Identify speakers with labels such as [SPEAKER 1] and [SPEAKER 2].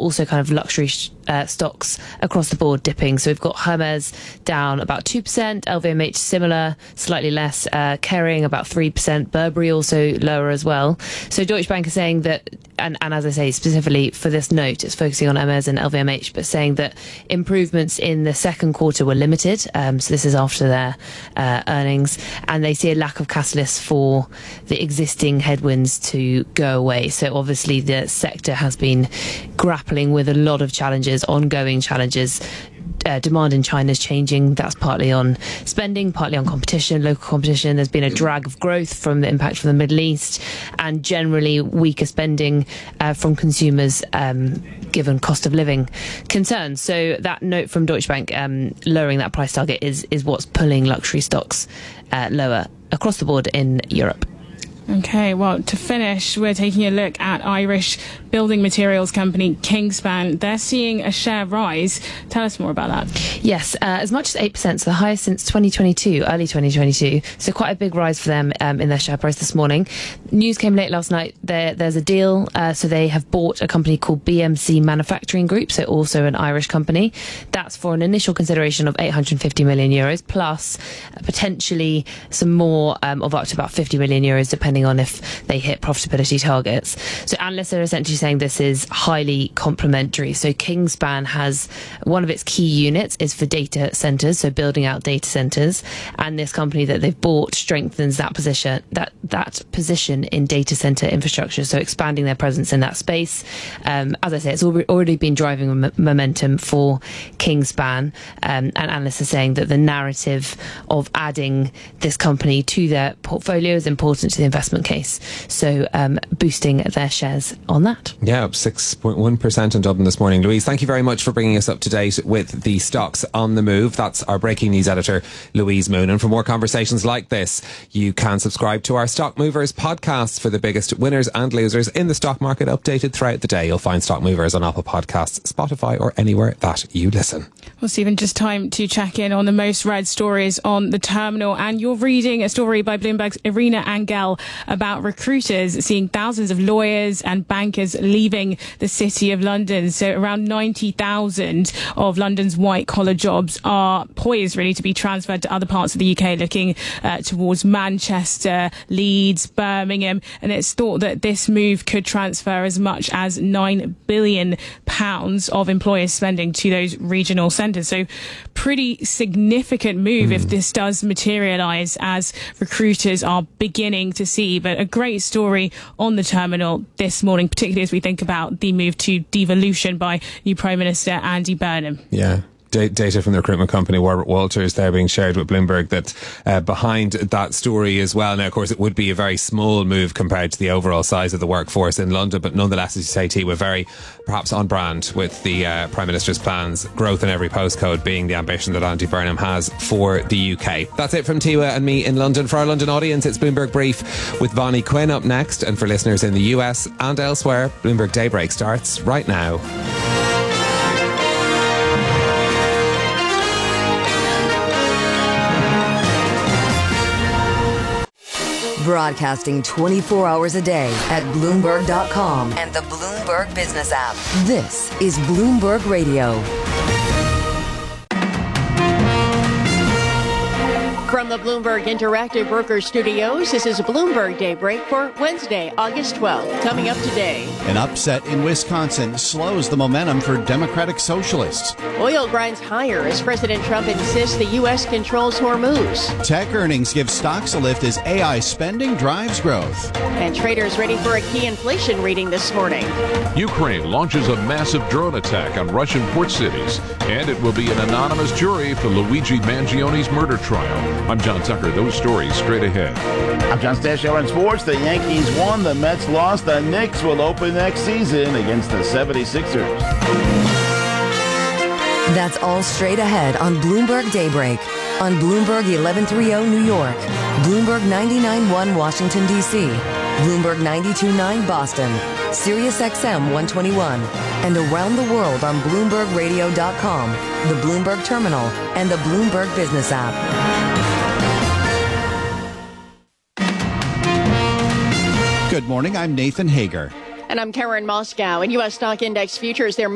[SPEAKER 1] also kind of luxury stocks across the board dipping. So we've got Hermes down about 2%, LVMH similar, slightly less, Kering about 3%, Burberry also lower as well. So Deutsche Bank is saying that, and as I say, specifically for this note, it's focusing on Hermes and LVMH, but saying that improvements in the second quarter were limited. So this is after their earnings, and they see a lack of catalysts for the existing headwinds to go away. So obviously the sector has been grappling with a lot of challenges, ongoing challenges. Demand in China is changing. That's partly on spending, partly on competition, local competition. There's been a drag of growth from the impact from the Middle East, and generally weaker spending from consumers given cost of living concerns. So that note from Deutsche Bank lowering that price target is what's pulling luxury stocks lower across the board in Europe.
[SPEAKER 2] Okay, well, to finish, we're taking a look at Irish building materials company Kingspan. They're seeing a share rise. Tell us more about that.
[SPEAKER 1] Yes, as much as 8%, so the highest since 2022, early 2022. So quite a big rise for them in their share price this morning. News came late last night. There's a deal. So they have bought a company called BMC Manufacturing Group, so also an Irish company. That's for an initial consideration of 850 million euros, plus potentially some more of up to about 50 million euros, depending on if they hit profitability targets. So analysts are essentially saying this is highly complementary. So Kingspan has one of its key units is for data centers, so building out data centers, and this company that they've bought strengthens that position in data center infrastructure, so expanding their presence in that space. As I say, it's already been driving momentum for Kingspan, and analysts are saying that the narrative of adding this company to their portfolio is important to the investment case, so boosting their shares on that.
[SPEAKER 3] Yeah, up 6.1% in Dublin this morning. Louise, thank you very much for bringing us up to date with the stocks on the move. That's our breaking news editor, Louise Moon. And for more conversations like this, you can subscribe to our Stock Movers podcast for the biggest winners and losers in the stock market, updated throughout the day. You'll find Stock Movers on Apple Podcasts, Spotify, or anywhere that you listen.
[SPEAKER 2] Well, Stephen, just time to check in on the most read stories on the terminal. And you're reading a story by Bloomberg's Irina Angel about recruiters seeing thousands of lawyers and bankers leaving the City of London. So around 90,000 of London's white-collar jobs are poised really to be transferred to other parts of the UK, looking towards Manchester, Leeds, Birmingham. And it's thought that this move could transfer as much as £9 billion of employers' spending to those regional centres. So pretty significant move if this does materialise, as recruiters are beginning to see. But a great story on the terminal this morning, particularly as we think about the move to devolution by new Prime Minister Andy Burnham.
[SPEAKER 3] Yeah. Data from the recruitment company Warburg Walters there being shared with Bloomberg that behind that story as well. Now, of course, it would be a very small move compared to the overall size of the workforce in London, but nonetheless, as you say, T, we're very perhaps on brand with the Prime Minister's plans, growth in every postcode being the ambition that Andy Burnham has for the UK. That's it from Tiwa and me in London. For our London audience, it's Bloomberg Brief with Vonnie Quinn up next, and for listeners in the US and elsewhere, Bloomberg Daybreak starts right now.
[SPEAKER 4] Broadcasting 24 hours a day at Bloomberg.com and the Bloomberg Business app. This is Bloomberg Radio.
[SPEAKER 5] From the Bloomberg Interactive Broker Studios, this is Bloomberg Daybreak for Wednesday, August 12th. Coming up today.
[SPEAKER 6] An upset in Wisconsin slows the momentum for Democratic Socialists.
[SPEAKER 5] Oil grinds higher as President Trump insists the U.S. controls Hormuz.
[SPEAKER 6] Tech earnings give stocks a lift as AI spending drives growth.
[SPEAKER 5] And traders ready for a key inflation reading this morning.
[SPEAKER 7] Ukraine launches a massive drone attack on Russian port cities, and it will be an anonymous jury for Luigi Mangioni's murder trial. I'm John Tucker. Those stories straight ahead.
[SPEAKER 8] I'm John Stashow in sports. The Yankees won, the Mets lost. The Knicks will open next season against the 76ers.
[SPEAKER 4] That's all straight ahead on Bloomberg Daybreak. On Bloomberg 1130 New York, Bloomberg 99.1 Washington, D.C., Bloomberg 92.9 Boston, Sirius XM 121, and around the world on BloombergRadio.com, the Bloomberg Terminal, and the Bloomberg Business app.
[SPEAKER 6] Good morning, I'm Nathan Hager.
[SPEAKER 5] And I'm Karen Moscow. In U.S. stock index futures, they're